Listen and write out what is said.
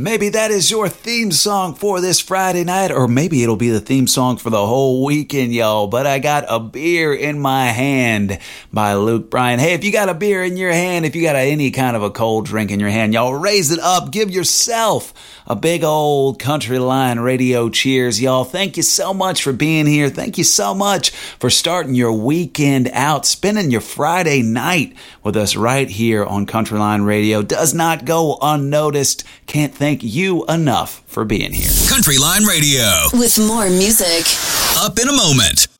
Maybe that is your theme song for this Friday night, or maybe it'll be the theme song for the whole weekend, y'all. But I got a beer in my hand by Luke Bryan. Hey, if you got a beer in your hand, if you got any kind of a cold drink in your hand, y'all raise it up. Give yourself a big old Country Line Radio cheers, y'all. Thank you so much for being here. Thank you so much for starting your weekend out, spending your Friday night with us right here on Country Line Radio. Does not go unnoticed. Can't thank you enough for being here. Country Line Radio. With more music. Up in a moment.